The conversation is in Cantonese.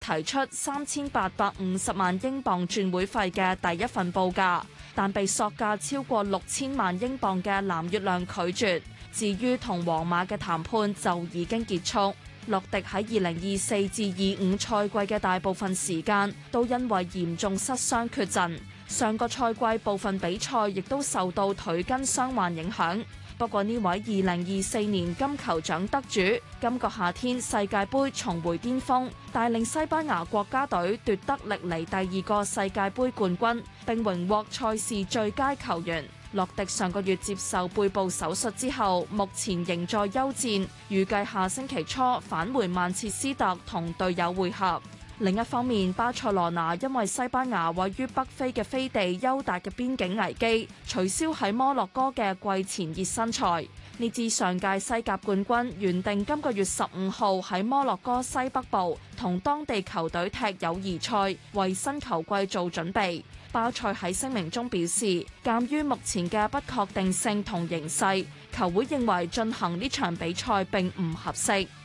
提出3850萬英鎊轉會費嘅第一份報價，但被索價超過6000萬英鎊嘅藍月亮拒絕。至於同皇馬嘅談判就已經結束。洛迪喺2024至25賽季嘅大部分時間都因為嚴重失傷缺陣，上個賽季部分比賽亦都受到腿筋傷患影響。不過呢位2024年金球獎得主，今個夏天世界盃重回巔峰，帶領西班牙國家隊奪得歷嚟第2個世界盃冠軍，並榮獲賽事最佳球員。洛迪上個月接受背部手術之後，目前仍在休戰，預計下星期初返回曼徹斯特同隊友會合。另一方面，巴塞羅那因為西班牙位於北非嘅飛地優達嘅邊境危機，取消喺摩洛哥嘅季前熱身賽。呢支上屆西甲冠軍原定今個月15號喺摩洛哥西北部同當地球隊踢友誼賽，為新球季做準備。巴塞喺聲明中表示，鑑於目前嘅不確定性同形勢，球會認為進行呢場比賽並唔合適。